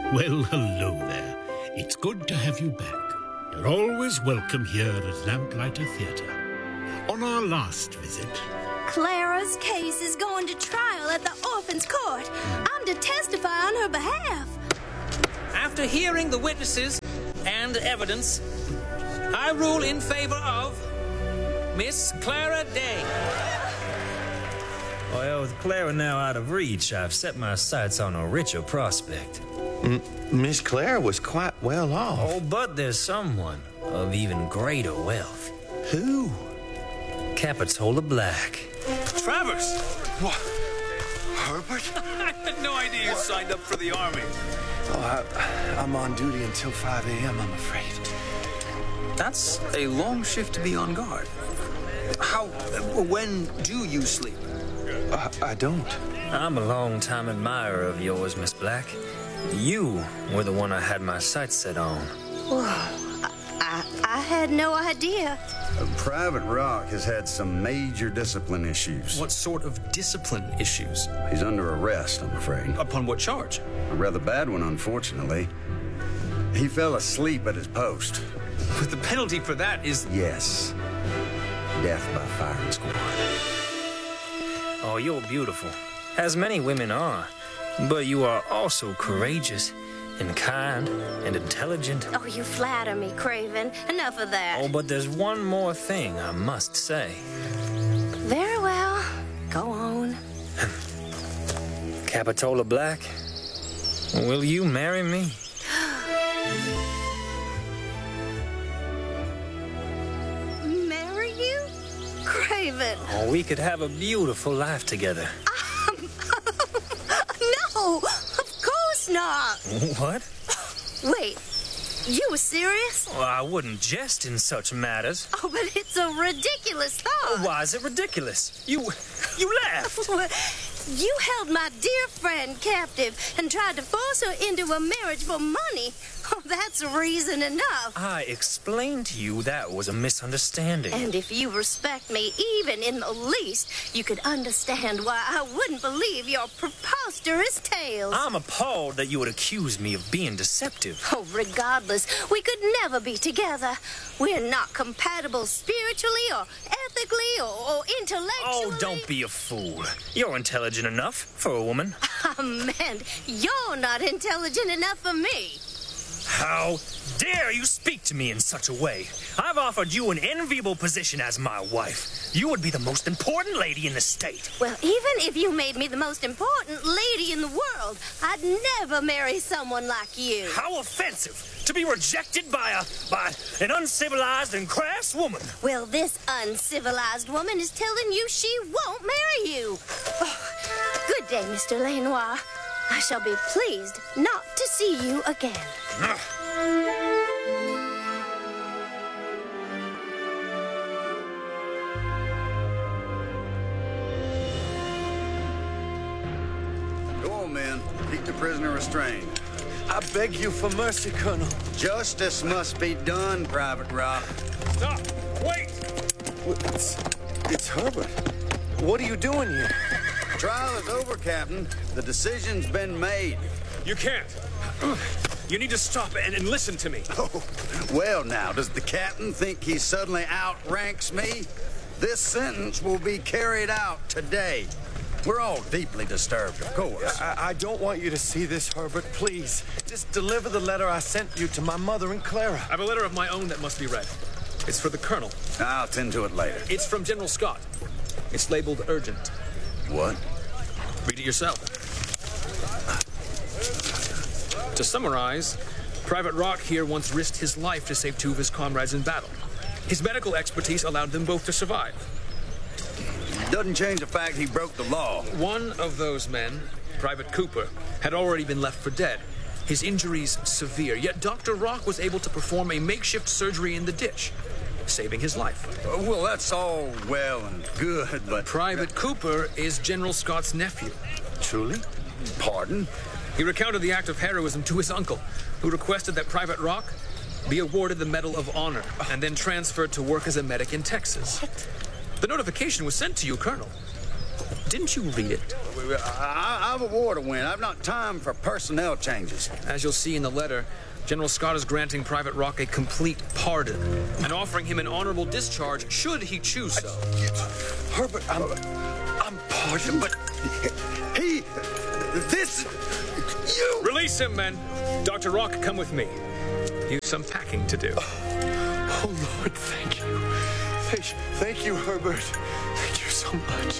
Well, hello there. It's good to have you back. You're always welcome here at Lamplighter Theatre. On our last visit... Clara's case is going to trial at the Orphans' Court. I'm to testify on her behalf. After hearing the witnesses and evidence, I rule in favor of Miss Clara Day. Well, with Clara now out of reach, I've set my sights on a richer prospect. Miss Clara was quite well off. Oh, but there's someone of even greater wealth. Who? Capitola Black. Travers! What? Herbert? I had no idea you signed up for the army. Oh, I'm on duty until 5 a.m., I'm afraid. That's a long shift to be on guard. When do you sleep? I don't. I'm a long-time admirer of yours, Miss Black. You were the one I had my sights set on. I had no idea. Private Rock has had some major discipline issues. What sort of discipline issues? He's under arrest, I'm afraid. Upon what charge? A rather bad one, unfortunately. He fell asleep at his post. But the penalty for that is... Yes. Death by firing squad. Oh, you're beautiful, as many women are. But you are also courageous and kind and intelligent. Oh, you flatter me, Craven. Enough of that. Oh, but there's one more thing I must say. Very well. Go on. Capitola Black, will you marry me? Marry you? Craven. Oh, we could have a beautiful life together. No, of course not. What? Wait, you were serious? Well, I wouldn't jest in such matters. Oh, but it's a ridiculous thought. Why is it ridiculous? You laughed. You held my dear friend captive and tried to force her into a marriage for money. Oh, that's reason enough. I explained to you that was a misunderstanding. And if you respect me even in the least, you could understand why I wouldn't believe your preposterous tales. I'm appalled that you would accuse me of being deceptive. Oh, regardless, we could never be together. We're not compatible spiritually or ethically or intellectually. Oh, don't be a fool. You're intelligent enough for a woman. I meant you're not intelligent enough for me. How dare you speak to me in such a way? I've offered you an enviable position as my wife. You would be the most important lady in the state. Well, even if you made me the most important lady in the world, I'd never marry someone like you. How offensive to be rejected by an uncivilized and crass woman. Well, this uncivilized woman is telling you she won't marry you. Oh, good day, Mr. Lenoir. I shall be pleased not to see you again. Go on, men. Keep the prisoner restrained. I beg you for mercy, Colonel. Justice must be done, Private Rock. Stop! Wait! It's Herbert. What are you doing here? Trial is over, Captain. The decision's been made. You can't. You need to stop and listen to me. Oh, well now, does the captain think he suddenly outranks me? This sentence will be carried out today. We're all deeply disturbed, of course. I don't want you to see this, Herbert. Please, just deliver the letter I sent you to my mother and Clara. I have a letter of my own that must be read. It's for the Colonel. I'll tend to it later. It's from General Scott. It's labeled urgent. What? Read it yourself. To summarize, Private Rock here once risked his life to save two of his comrades in battle. His medical expertise allowed them both to survive. Doesn't change the fact he broke the law. One of those men, Private Cooper, had already been left for dead. His injuries severe, yet Dr. Rock was able to perform a makeshift surgery in the ditch, saving his life. Well, that's all well and good, but... Private Cooper is General Scott's nephew. Truly? Pardon? He recounted the act of heroism to his uncle, who requested that Private Rock be awarded the Medal of Honor and then transferred to work as a medic in Texas. What? The notification was sent to you, Colonel. Didn't you read it? I have a war to win. I've not time for personnel changes. As you'll see in the letter, General Scott is granting Private Rock a complete pardon and offering him an honorable discharge should he choose so. Herbert, I'm pardoned, but you... Release him, men. Dr. Rock, come with me. You've some packing to do. Oh, Lord, thank you. Thank you, Herbert. Thank you so much.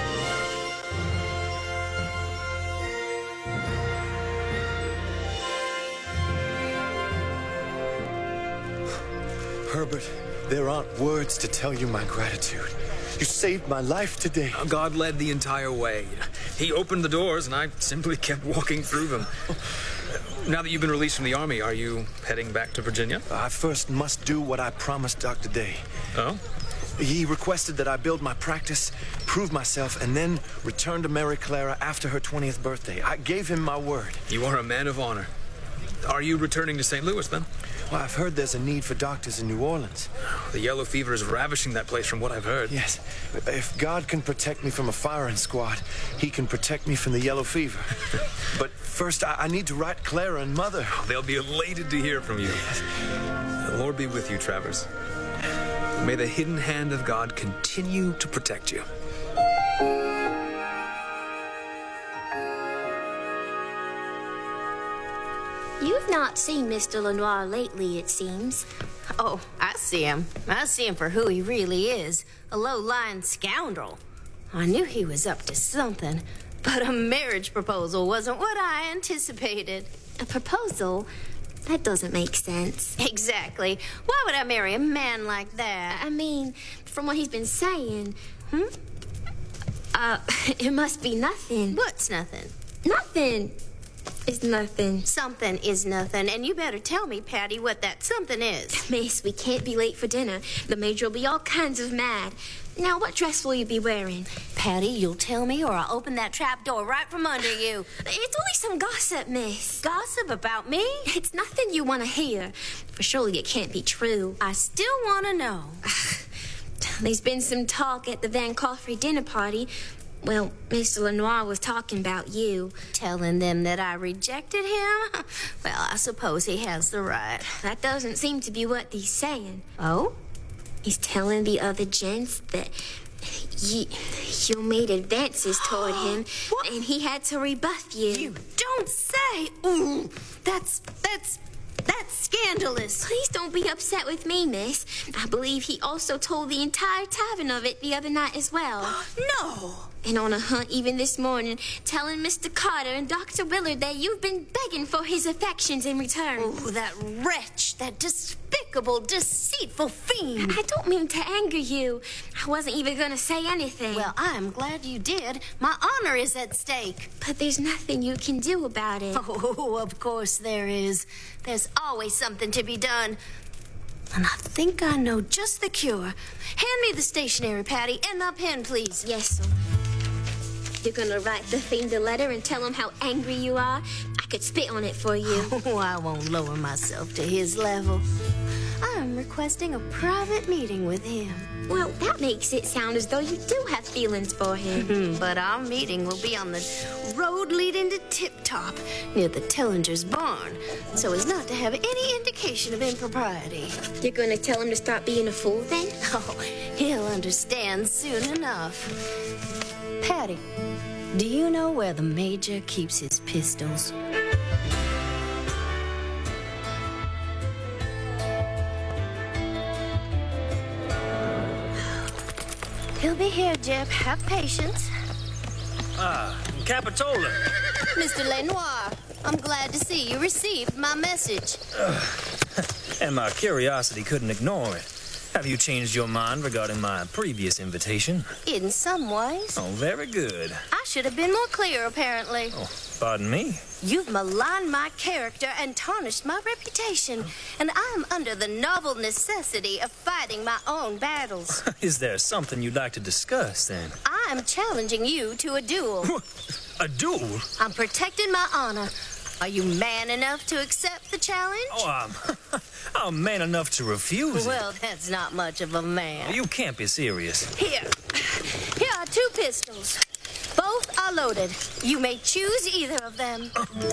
Herbert, there aren't words to tell you my gratitude. You saved my life today. God led the entire way. He opened the doors, and I simply kept walking through them. Now that you've been released from the Army, are you heading back to Virginia? I first must do what I promised Dr. Day. Oh? He requested that I build my practice, prove myself, and then return to Mary Clara after her 20th birthday. I gave him my word. You are a man of honor. Are you returning to St. Louis, then? Well, I've heard there's a need for doctors in New Orleans. The yellow fever is ravishing that place from what I've heard. Yes. If God can protect me from a firing squad, he can protect me from the yellow fever. But first, I need to write Clara and Mother. They'll be elated to hear from you. The Lord be with you, Travers. May the hidden hand of God continue to protect you. You've not seen Mr. Lenoir lately, it seems. Oh, I see him. I see him for who he really is. A low-lying scoundrel. I knew he was up to something, but a marriage proposal wasn't what I anticipated. A proposal? That doesn't make sense. Exactly. Why would I marry a man like that? I mean, from what he's been saying, it must be nothing. What's nothing? Nothing. It's nothing. Something is nothing, and you better tell me, Patty, what that something is. Miss, we can't be late for dinner. The Major will be all kinds of mad. Now, what dress will you be wearing? Patty, you'll tell me or I'll open that trap door right from under you. It's only some gossip, miss. Gossip about me? It's nothing you want to hear. For surely it can't be true. I still want to know. There's been some talk at the Van Coffrey dinner party. Well, Mr. Lenoir was talking about you. Telling them that I rejected him? Well, I suppose he has the right. That doesn't seem to be what he's saying. Oh? He's telling the other gents that you made advances toward him, and he had to rebuff you. You don't say! Ooh, that's scandalous. Please don't be upset with me, miss. I believe he also told the entire tavern of it the other night as well. No! And on a hunt even this morning, telling Mr. Carter and Dr. Willard that you've been begging for his affections in return. Oh, that wretch, that despicable, deceitful fiend. I don't mean to anger you. I wasn't even going to say anything. Well, I'm glad you did. My honor is at stake. But there's nothing you can do about it. Oh, of course there is. There's always something to be done. And I think I know just the cure. Hand me the stationery, Patty, and the pen, please. Yes, sir. You're gonna write the fiend a letter and tell him how angry you are? I could spit on it for you. Oh, I won't lower myself to his level. I'm requesting a private meeting with him. Well, that makes it sound as though you do have feelings for him. But our meeting will be on the road leading to Tip Top, near the Tellinger's barn, so as not to have any indication of impropriety. You're gonna tell him to stop being a fool, then? Oh, he'll understand soon enough. Patty, do you know where the Major keeps his pistols? He'll be here, Jeb. Have patience. Capitola. Mr. Lenoir, I'm glad to see you received my message. And my curiosity couldn't ignore it. Have you changed your mind regarding my previous invitation? In some ways. Oh, very good. I should have been more clear, apparently. Oh, pardon me? You've maligned my character and tarnished my reputation, and I'm under the novel necessity of fighting my own battles. Is there something you'd like to discuss, then? I'm challenging you to a duel. A duel? I'm protecting my honor. Are you man enough to accept the challenge? Oh, I'm man enough to refuse it. Well, that's not much of a man. You can't be serious. Here are 2 pistols. Both Both are loaded. You may choose either of them.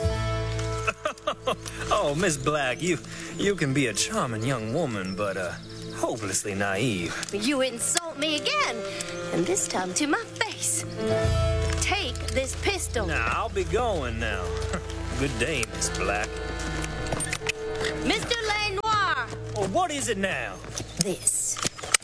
Oh, Miss Black, you can be a charming young woman, but hopelessly naive. You insult me again, and this time to my face. Take this pistol. Now, I'll be going now. Good day, Miss Black. Mr. Lenoir! Oh, what is it now? This.